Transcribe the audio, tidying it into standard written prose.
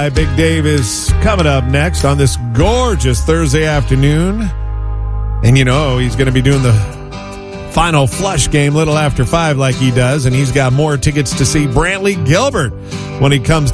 Big Dave is coming up next on this gorgeous Thursday afternoon. And you know, he's going to be doing the final flush game little after 5 like he does. And he's got more tickets to see Brantley Gilbert when he comes